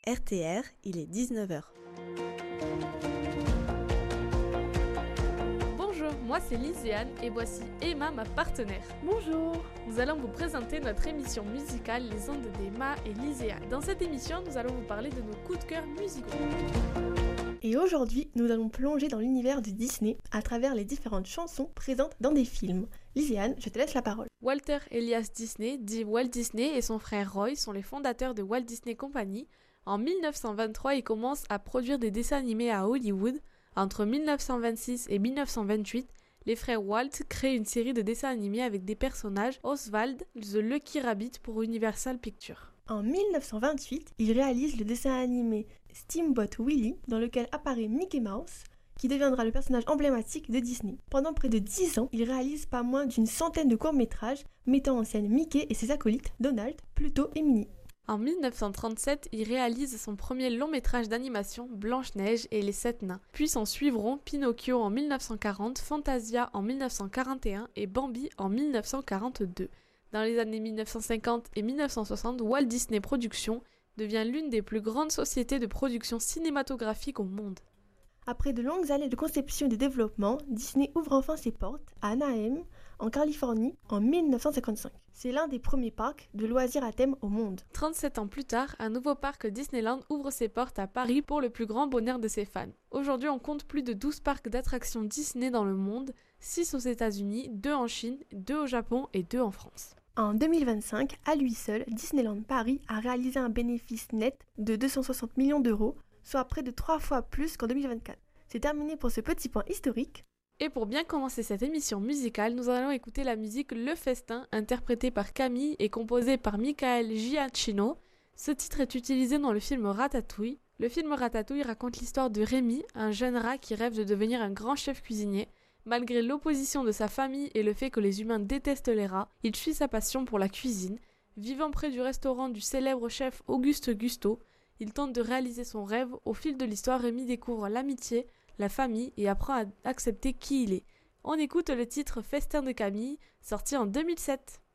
RTR, il est 19h. Bonjour, moi c'est Lyséane et voici Emma, ma partenaire. Bonjour. Nous allons vous présenter notre émission musicale Les Ondes d'Emma et Lyséane. Dans cette émission, nous allons vous parler de nos coups de cœur musicaux. Et aujourd'hui, nous allons plonger dans l'univers de Disney à travers les différentes chansons présentes dans des films. Lyséane, je te laisse la parole. Walter Elias Disney, dit Walt Disney, et son frère Roy sont les fondateurs de Walt Disney Company. En 1923, ils commencent à produire des dessins animés à Hollywood. Entre 1926 et 1928, les frères Walt créent une série de dessins animés avec des personnages Oswald, The Lucky Rabbit pour Universal Pictures. En 1928, il réalise le dessin animé Steamboat Willie, dans lequel apparaît Mickey Mouse, qui deviendra le personnage emblématique de Disney. Pendant près de 10 ans, il réalise pas moins d'une centaine de courts-métrages mettant en scène Mickey et ses acolytes Donald, Pluto et Minnie. En 1937, il réalise son premier long-métrage d'animation, Blanche-Neige et les 7 nains. Puis s'en suivront Pinocchio en 1940, Fantasia en 1941 et Bambi en 1942. Dans les années 1950 et 1960, Walt Disney Productions devient l'une des plus grandes sociétés de production cinématographique au monde. Après de longues années de conception et de développement, Disney ouvre enfin ses portes à Anaheim, en Californie, en 1955. C'est l'un des premiers parcs de loisirs à thème au monde. 37 ans plus tard, un nouveau parc Disneyland ouvre ses portes à Paris pour le plus grand bonheur de ses fans. Aujourd'hui, on compte plus de 12 parcs d'attractions Disney dans le monde, 6 aux États-Unis, 2 en Chine, 2 au Japon et 2 en France. En 2025, à lui seul, Disneyland Paris a réalisé un bénéfice net de 260 millions d'euros, soit près de 3 fois plus qu'en 2024. C'est terminé pour ce petit point historique. Et pour bien commencer cette émission musicale, nous allons écouter la musique Le Festin, interprétée par Camille et composée par Michael Giacchino. Ce titre est utilisé dans le film Ratatouille. Le film Ratatouille raconte l'histoire de Rémi, un jeune rat qui rêve de devenir un grand chef cuisinier. Malgré l'opposition de sa famille et le fait que les humains détestent les rats, il suit sa passion pour la cuisine. Vivant près du restaurant du célèbre chef Auguste Gusteau, il tente de réaliser son rêve. Au fil de l'histoire, Rémi découvre l'amitié, la famille et apprend à accepter qui il est. On écoute le titre Festin de Camille, sorti en 2007.